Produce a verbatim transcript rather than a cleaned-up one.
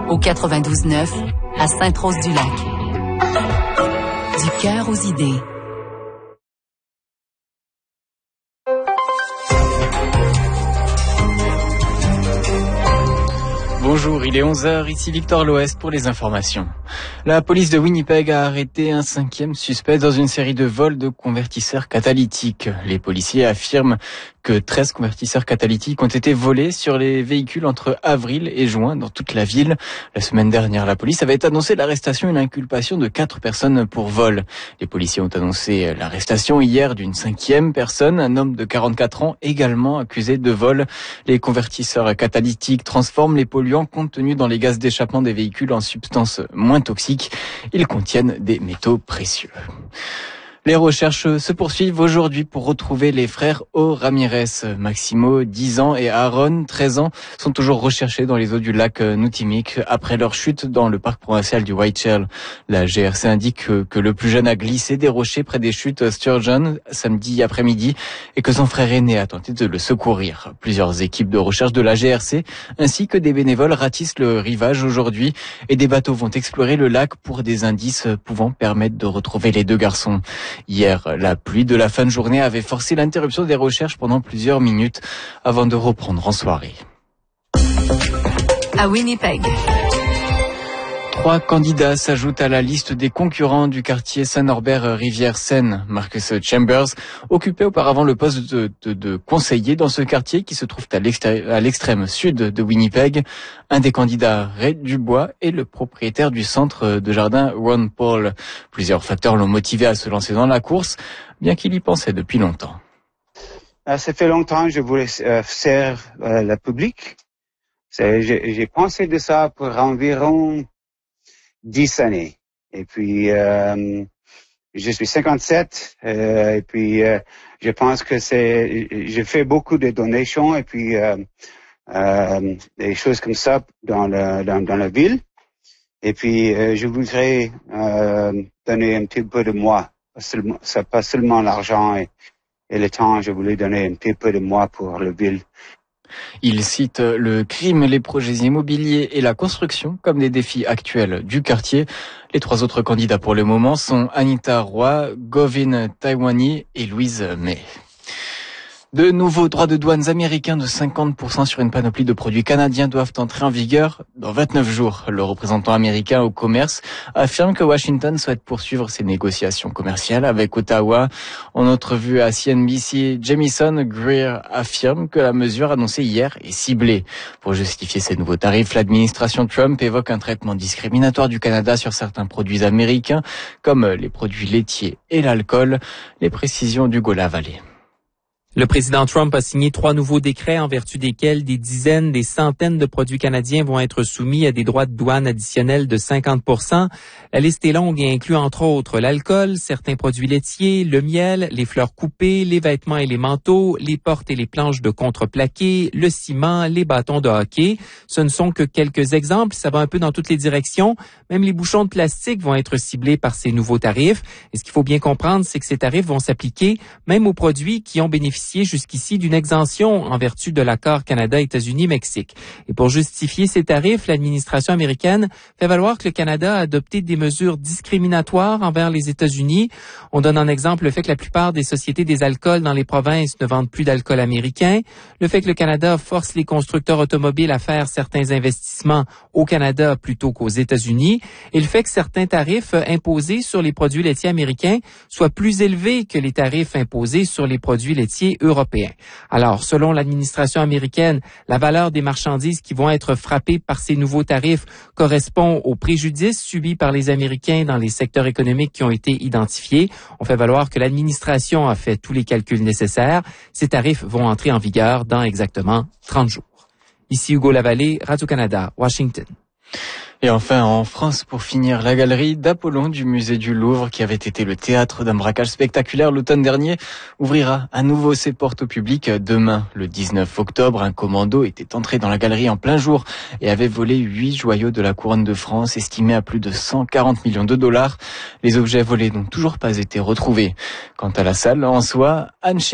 au quatre-vingt-douze neuf à Sainte-Rose-du-Lac. Du cœur aux idées. Bonjour, il est onze heures, ici Victor Loest pour les informations. La police de Winnipeg a arrêté un cinquième suspect dans une série de vols de convertisseurs catalytiques. Les policiers affirment que treize convertisseurs catalytiques ont été volés sur les véhicules entre avril et juin dans toute la ville. La semaine dernière, la police avait annoncé l'arrestation et l'inculpation de quatre personnes pour vol. Les policiers ont annoncé l'arrestation hier d'une cinquième personne, un homme de quarante-quatre ans, également accusé de vol. Les convertisseurs catalytiques transforment les polluants contenus dans les gaz d'échappement des véhicules en substances moins toxiques. Ils contiennent des métaux précieux. Les recherches se poursuivent aujourd'hui pour retrouver les frères O. Ramirez. Maximo, dix ans, et Aaron, treize ans, sont toujours recherchés dans les eaux du lac Nutimic après leur chute dans le parc provincial du Whiteshell. La G R C indique que, que le plus jeune a glissé des rochers près des chutes Sturgeon samedi après-midi et que son frère aîné a tenté de le secourir. Plusieurs équipes de recherche de la G R C ainsi que des bénévoles ratissent le rivage aujourd'hui et des bateaux vont explorer le lac pour des indices pouvant permettre de retrouver les deux garçons. Hier, la pluie de la fin de journée avait forcé l'interruption des recherches pendant plusieurs minutes avant de reprendre en soirée. À Winnipeg. Trois candidats s'ajoutent à la liste des concurrents du quartier Saint-Norbert-Rivière-Seine. Marcus Chambers occupait auparavant le poste de, de, de conseiller dans ce quartier qui se trouve à l'extrême sud de Winnipeg. Un des candidats, Ray Dubois, est le propriétaire du centre de jardin Ron Paul. Plusieurs facteurs l'ont motivé à se lancer dans la course, bien qu'il y pensait depuis longtemps. Ça fait longtemps que je voulais euh, servir euh, le public. C'est, j'ai, j'ai pensé de ça pour environ dix années. Et puis, euh, je suis cinquante-sept, euh, et puis euh, je pense que c'est, j'ai fait beaucoup de donations et puis euh, euh, des choses comme ça dans le dans, dans la ville. Et puis, euh, je voudrais euh, donner un petit peu de moi, pas seulement, ça, pas seulement l'argent et, et le temps. Je voulais donner un petit peu de moi pour la ville. Il cite le crime, les projets immobiliers et la construction comme des défis actuels du quartier. Les trois autres candidats pour le moment sont Anita Roy, Govin Taiwani et Louise May. De nouveaux droits de douane américains de cinquante pour cent sur une panoplie de produits canadiens doivent entrer en vigueur dans vingt-neuf jours. Le représentant américain au commerce affirme que Washington souhaite poursuivre ses négociations commerciales avec Ottawa. En entrevue à C N B C, Jamieson Greer affirme que la mesure annoncée hier est ciblée. Pour justifier ces nouveaux tarifs, l'administration Trump évoque un traitement discriminatoire du Canada sur certains produits américains, comme les produits laitiers et l'alcool. Les précisions d'Hugo Lavallée. Le président Trump a signé trois nouveaux décrets en vertu desquels des dizaines, des centaines de produits canadiens vont être soumis à des droits de douane additionnels de cinquante pour cent. La liste est longue et inclut entre autres l'alcool, certains produits laitiers, le miel, les fleurs coupées, les vêtements et les manteaux, les portes et les planches de contreplaqué, le ciment, les bâtons de hockey. Ce ne sont que quelques exemples, ça va un peu dans toutes les directions. Même les bouchons de plastique vont être ciblés par ces nouveaux tarifs. Et ce qu'il faut bien comprendre, c'est que ces tarifs vont s'appliquer même aux produits qui ont bénéficié jusqu'ici d'une exemption en vertu de l'accord Canada-États-Unis-Mexique. Et pour justifier ces tarifs, l'administration américaine fait valoir que le Canada a adopté des mesures discriminatoires envers les États-Unis. On donne en exemple le fait que la plupart des sociétés des alcools dans les provinces ne vendent plus d'alcool américain, le fait que le Canada force les constructeurs automobiles à faire certains investissements au Canada plutôt qu'aux États-Unis, et le fait que certains tarifs imposés sur les produits laitiers américains soient plus élevés que les tarifs imposés sur les produits laitiers européens. Alors, selon l'administration américaine, la valeur des marchandises qui vont être frappées par ces nouveaux tarifs correspond aux préjudices subis par les Américains dans les secteurs économiques qui ont été identifiés. On fait valoir que l'administration a fait tous les calculs nécessaires. Ces tarifs vont entrer en vigueur dans exactement trente jours. Ici Hugo Lavallée, Radio-Canada, Washington. Et enfin, en France, pour finir, la galerie d'Apollon du musée du Louvre, qui avait été le théâtre d'un braquage spectaculaire l'automne dernier, ouvrira à nouveau ses portes au public demain. Le dix-neuf octobre, un commando était entré dans la galerie en plein jour et avait volé huit joyaux de la couronne de France, estimés à plus de cent quarante millions de dollars. Les objets volés n'ont toujours pas été retrouvés. Quant à la salle en soi, Anne